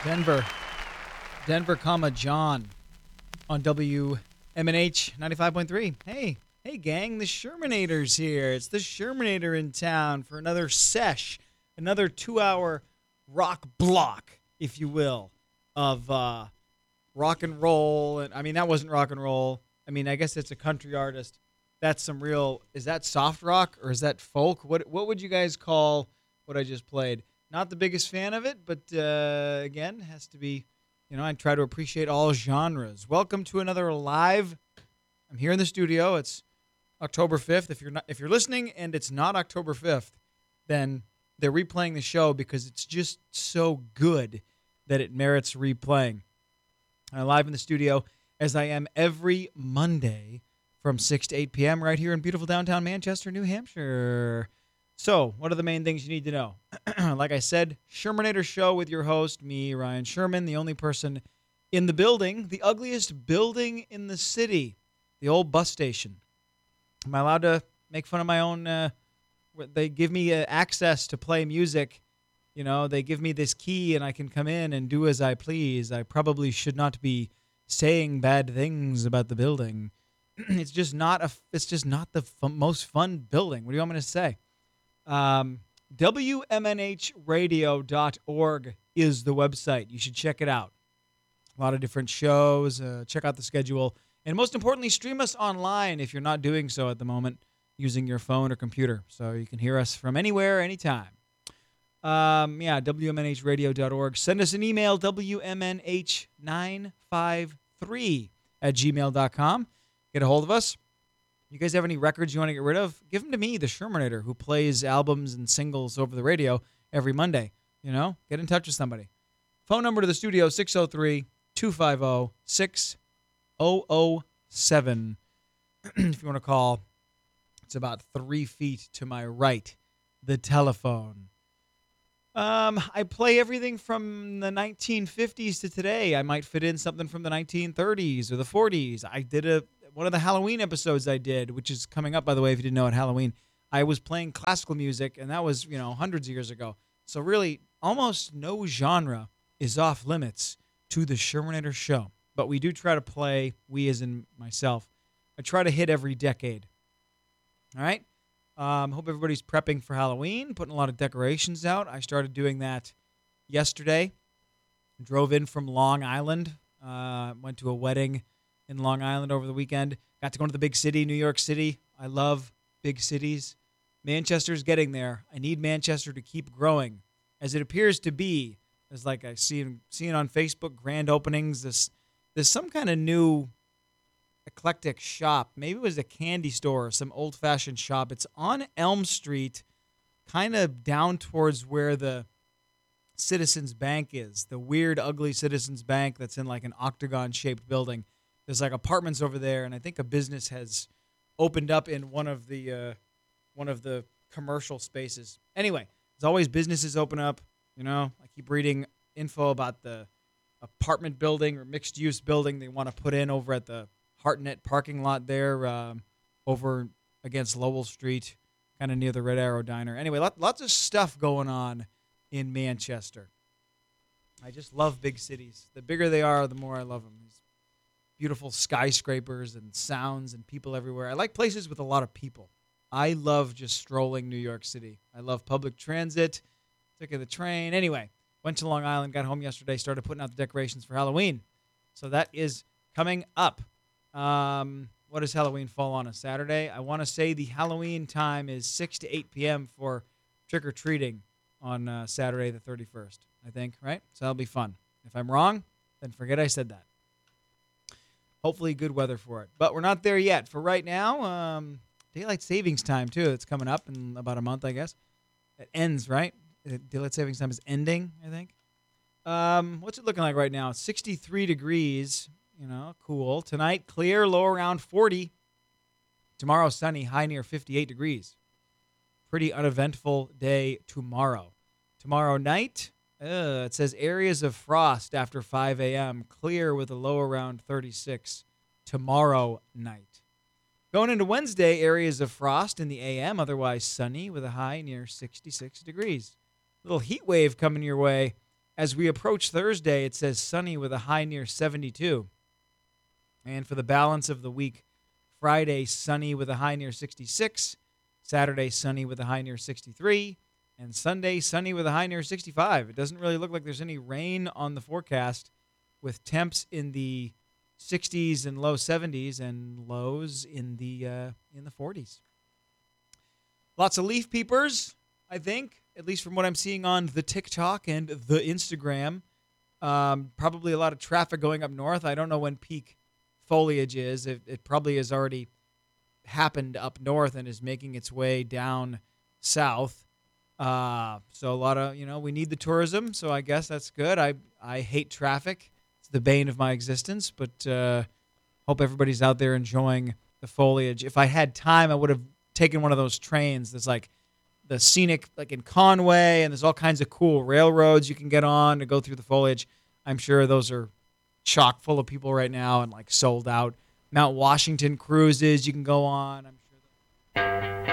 Denver, comma John on WMNH 95.3. Hey gang, the Shermanators here. It's the Shermanator in town for another sesh, another 2-hour rock block, if you will, of rock and roll. And I mean, that wasn't rock and roll. I mean, I guess it's a country artist. That's some real. Is that soft rock or is that folk? What would you guys call what I just played? Not the biggest fan of it, but again, has to be. You know, I try to appreciate all genres. Welcome to another live. I'm here in the studio. It's October 5th. If you're listening and it's not October 5th, then they're replaying the show because it's just so good that it merits replaying. I'm live in the studio as I am every Monday from 6 to 8 p.m. right here in beautiful downtown Manchester, New Hampshire. So, what are the main things you need to know? Like I said, Shermanator Show with your host, me, Ryan Sherman, the only person in the building, the ugliest building in the city, the old bus station. Am I allowed to make fun of my own? They give me access to play music. You know, they give me this key and I can come in and do as I please. I probably should not be saying bad things about the building. It's just not the most fun building. What do you want me to say? WMNHradio.org is the website. You should check it out. A lot of different shows. Check out the schedule. And most importantly, stream us online if you're not doing so at the moment using your phone or computer. So you can hear us from anywhere, anytime. WMNHradio.org. Send us an email, WMNH953@gmail.com. Get a hold of us. You guys have any records you want to get rid of? Give them to me, the Shermanator, who plays albums and singles over the radio every Monday. You know, get in touch with somebody. Phone number to the studio, 603-250-6007. If you want to call, it's about 3 feet to my right, the telephone. I play everything from the 1950s to today. I might fit in something from the 1930s or the 40s. I did one of the Halloween episodes I did, which is coming up, by the way, if you didn't know, at Halloween. I was playing classical music, and that was, hundreds of years ago. So really, almost no genre is off limits to the Shermanator Show. But we do try to play, we as in myself, I try to hit every decade. All right? Hope everybody's prepping for Halloween, putting a lot of decorations out. I started doing that yesterday. Drove in from Long Island. Went to a wedding in Long Island over the weekend. Got to go to the big city, New York City. I love big cities. Manchester's getting there. I need Manchester to keep growing, as it appears to be. As like I see it on Facebook, grand openings. There's some kind of new eclectic shop. Maybe it was a candy store or some old-fashioned shop. It's on Elm Street, kind of down towards where the Citizens Bank is. The weird, ugly Citizens Bank that's in like an octagon-shaped building. There's like apartments over there, and I think a business has opened up in one of the commercial spaces. Anyway, there's always businesses open up. I keep reading info about the apartment building or mixed-use building they want to put in over at the Hartnett parking lot there, over against Lowell Street, kind of near the Red Arrow Diner. Anyway, lots of stuff going on in Manchester. I just love big cities. The bigger they are, the more I love them. These beautiful skyscrapers and sounds and people everywhere. I like places with a lot of people. I love just strolling New York City. I love public transit, taking the train. Anyway, went to Long Island, got home yesterday, started putting out the decorations for Halloween. So that is coming up. What does Halloween fall on, a Saturday? I want to say the Halloween time is 6 to 8 p.m. for trick-or-treating on Saturday the 31st, I think, right? So that'll be fun. If I'm wrong, then forget I said that. Hopefully good weather for it. But we're not there yet. For right now, daylight savings time, too. It's coming up in about a month, I guess. It ends, right? Daylight savings time is ending, I think. What's it looking like right now? 63 degrees. Cool. Tonight, clear, low around 40. Tomorrow, sunny, high near 58 degrees. Pretty uneventful day tomorrow. Tomorrow night, it says areas of frost after 5 a.m. Clear with a low around 36 tomorrow night. Going into Wednesday, areas of frost in the a.m., otherwise sunny with a high near 66 degrees. Little heat wave coming your way As we approach Thursday, it says sunny with a high near 72. And for the balance of the week, Friday, sunny with a high near 66. Saturday, sunny with a high near 63. And Sunday, sunny with a high near 65. It doesn't really look like there's any rain on the forecast, with temps in the 60s and low 70s and lows in the 40s. Lots of leaf peepers, I think, at least from what I'm seeing on the TikTok and the Instagram. Probably a lot of traffic going up north. I don't know when peak foliage is. It probably has already happened up north and is making its way down south. So a lot of, we need the tourism, so I guess that's good. I hate traffic. It's the bane of my existence, but hope everybody's out there enjoying the foliage. If I had time, I would have taken one of those trains that's like the scenic, like in Conway, and there's all kinds of cool railroads you can get on to go through the foliage. I'm sure those are chock full of people right now and like sold out. Mount Washington cruises you can go on. I'm sure.